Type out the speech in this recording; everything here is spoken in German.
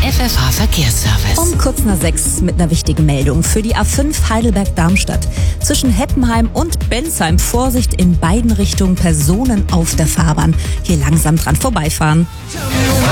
FFH Verkehrsservice. Um kurz nach 6 mit einer wichtigen Meldung für die A5 Heidelberg-Darmstadt. Zwischen Heppenheim und Bensheim Vorsicht in beiden Richtungen, Personen auf der Fahrbahn. Hier langsam dran vorbeifahren.